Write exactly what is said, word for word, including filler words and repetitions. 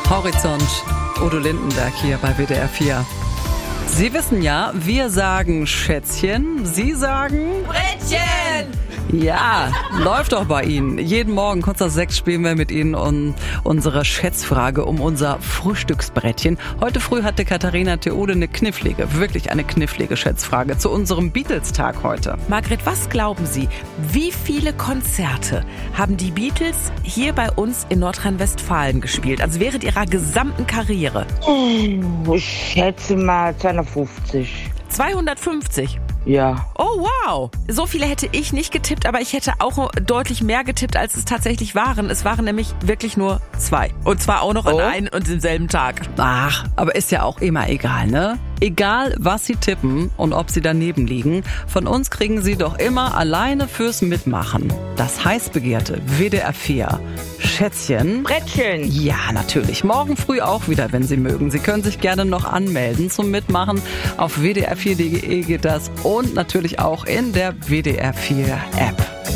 Horizont, Udo Lindenberg hier bei W D R vier. Sie wissen ja, wir sagen Schätzchen, Sie sagen Brettchen! Ja, läuft doch bei Ihnen. Jeden Morgen kurz nach sechs spielen wir mit Ihnen um unsere Schätzfrage, um unser Frühstücksbrettchen. Heute früh hatte Katharina Theode eine knifflige, wirklich eine knifflige Schätzfrage zu unserem Beatles-Tag heute. Margret, was glauben Sie, wie viele Konzerte haben die Beatles hier bei uns in Nordrhein-Westfalen gespielt? Also während ihrer gesamten Karriere? Ich schätze mal zweihundertfünfzig. zweihundertfünfzig? Ja. Oh, wow. So viele hätte ich nicht getippt, aber ich hätte auch deutlich mehr getippt, als es tatsächlich waren. Es waren nämlich wirklich nur zwei. Und zwar auch noch Oh. an einem und demselben Tag. Ach, aber ist ja auch immer egal, ne? Egal, was Sie tippen und ob Sie daneben liegen, von uns kriegen Sie doch immer alleine fürs Mitmachen das heiß begehrte W D R vier Schätzchen. Brettchen. Ja, natürlich. Morgen früh auch wieder, wenn Sie mögen. Sie können sich gerne noch anmelden zum Mitmachen. Auf w d r vier punkt d e geht das und natürlich auch in der W D R vier App.